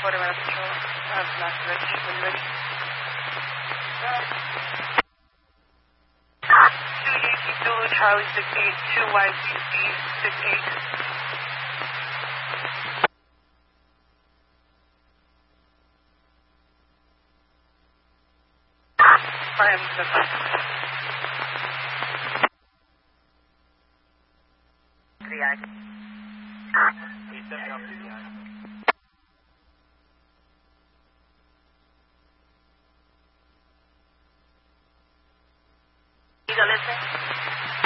40 minutes patrol. Have Max Rich when ready. 2 Yankee Zulu Charlie 68, 2 YCC 68. I am the Listen.